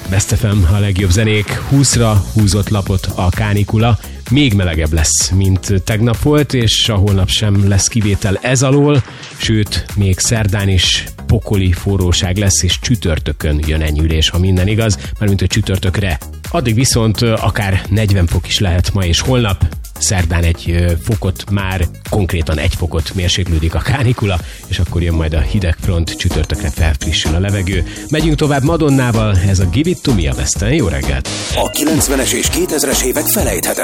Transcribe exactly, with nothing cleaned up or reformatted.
Best ef em, a legjobb zenék, húszra húzott lapot a kánikula. Még melegebb lesz, mint tegnap volt, és a holnap sem lesz kivétel ez alól, sőt, még szerdán is pokoli forróság lesz, és csütörtökön jön enyhülés, ha minden igaz, mármint a csütörtökre. Addig viszont akár negyven fok is lehet ma és holnap, szerdán egy fokot, már konkrétan egy fokot mérséklődik a kánikula, és akkor jön majd a hideg front, csütörtökre felfrissül a levegő. Megyünk tovább Madonnával, ez a Give It To Me a Besten. Jó reggelt! A kilencvenes és kétezres évek felejthetetlen